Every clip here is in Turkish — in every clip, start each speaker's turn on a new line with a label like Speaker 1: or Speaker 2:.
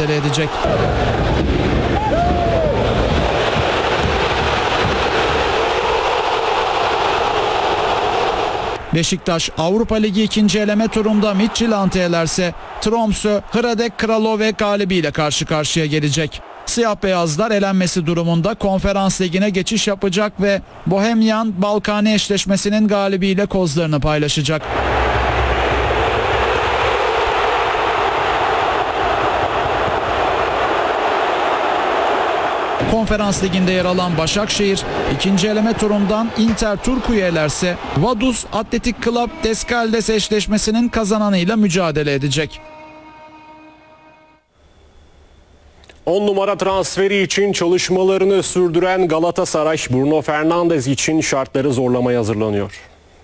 Speaker 1: mücadele edecek. Beşiktaş Avrupa Ligi 2. eleme turunda Midtjylland'ı elerse Tromsø Hradec Kralove galibiyle karşı karşıya gelecek. Siyah beyazlar elenmesi durumunda Konferans Ligi'ne geçiş yapacak ve Bohemian Balkani eşleşmesinin galibiyle kozlarını paylaşacak. Konferans Ligi'nde yer alan Başakşehir 2. eleme turundan Inter Turku'yu elerse Vaduz Atletik Club Descaldes eşleşmesinin kazananıyla mücadele edecek.
Speaker 2: 10 numara transferi için çalışmalarını sürdüren Galatasaray, Bruno Fernandes için şartları zorlamaya hazırlanıyor.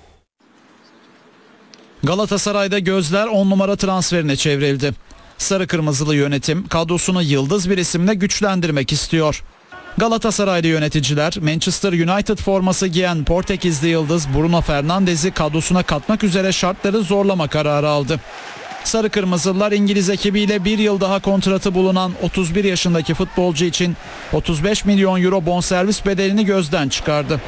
Speaker 1: Galatasaray'da gözler 10 numara transferine çevrildi. Sarı Kırmızılı yönetim kadrosunu yıldız bir isimle güçlendirmek istiyor. Galatasaraylı yöneticiler Manchester United forması giyen Portekizli yıldız Bruno Fernandes'i kadrosuna katmak üzere şartları zorlama kararı aldı. Sarı Kırmızılılar İngiliz ekibiyle bir yıl daha kontratı bulunan 31 yaşındaki futbolcu için 35 milyon euro bonservis bedelini gözden çıkardı.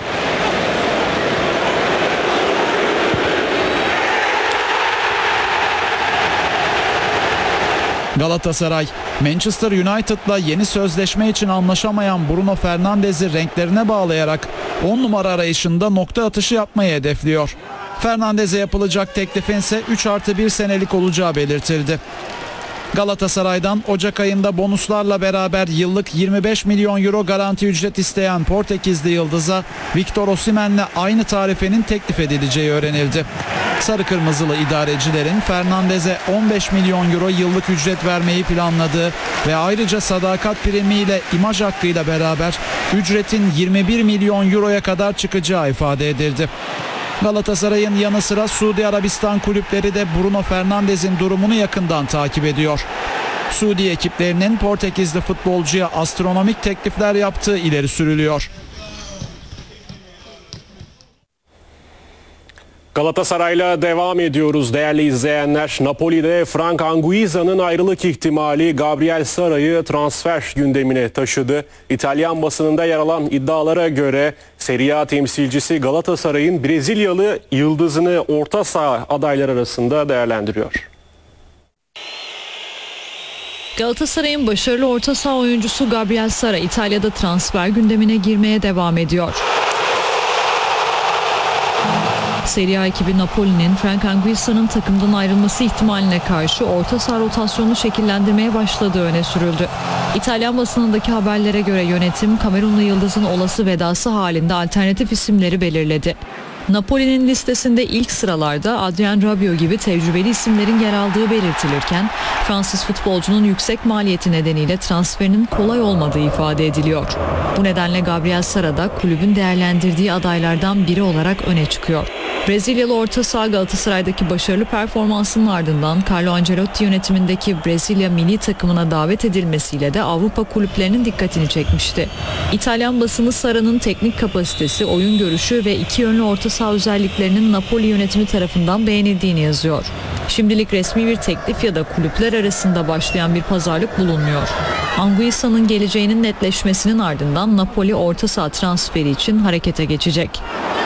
Speaker 1: Galatasaray, Manchester United'la yeni sözleşme için anlaşamayan Bruno Fernandes'i renklerine bağlayarak 10 numara arayışında nokta atışı yapmayı hedefliyor. Fernandes'e yapılacak teklifin ise 3+1 senelik olacağı belirtildi. Galatasaray'dan Ocak ayında bonuslarla beraber yıllık 25 milyon euro garanti ücret isteyen Portekizli yıldıza Victor Osimhen'le aynı tarifenin teklif edileceği öğrenildi. Sarı Kırmızılı idarecilerin Fernandes'e 15 milyon euro yıllık ücret vermeyi planladığı ve ayrıca sadakat primiyle imaj hakkıyla beraber ücretin 21 milyon euroya kadar çıkacağı ifade edildi. Galatasaray'ın yanı sıra Suudi Arabistan kulüpleri de Bruno Fernandes'in durumunu yakından takip ediyor. Suudi ekiplerinin Portekizli futbolcuya astronomik teklifler yaptığı ileri sürülüyor.
Speaker 2: Galatasaray'la devam ediyoruz değerli izleyenler. Napoli'de Frank Anguissa'nın ayrılık ihtimali Gabriel Sara'yı transfer gündemine taşıdı. İtalyan basınında yer alan iddialara göre Serie A temsilcisi Galatasaray'ın Brezilyalı yıldızını orta saha adaylar arasında değerlendiriyor.
Speaker 3: Galatasaray'ın başarılı orta saha oyuncusu Gabriel Sara İtalya'da transfer gündemine girmeye devam ediyor. Serie A ekibi Napoli'nin Frank Anguissa'nın takımdan ayrılması ihtimaline karşı orta saha rotasyonunu şekillendirmeye başladığı öne sürüldü. İtalyan basınındaki haberlere göre yönetim Kamerunlu yıldızın olası vedası halinde alternatif isimleri belirledi. Napoli'nin listesinde ilk sıralarda Adrien Rabiot gibi tecrübeli isimlerin yer aldığı belirtilirken Fransız futbolcunun yüksek maliyeti nedeniyle transferinin kolay olmadığı ifade ediliyor. Bu nedenle Gabriel Sara da kulübün değerlendirdiği adaylardan biri olarak öne çıkıyor. Brezilyalı orta saha Galatasaray'daki başarılı performansının ardından Carlo Ancelotti yönetimindeki Brezilya milli takımına davet edilmesiyle de Avrupa kulüplerinin dikkatini çekmişti. İtalyan basını Sara'nın teknik kapasitesi, oyun görüşü ve iki yönlü orta saha özelliklerinin Napoli yönetimi tarafından beğenildiğini yazıyor. Şimdilik resmi bir teklif ya da kulüpler arasında başlayan bir pazarlık bulunmuyor. Anguissa'nın geleceğinin netleşmesinin ardından Napoli orta saha transferi için harekete geçecek.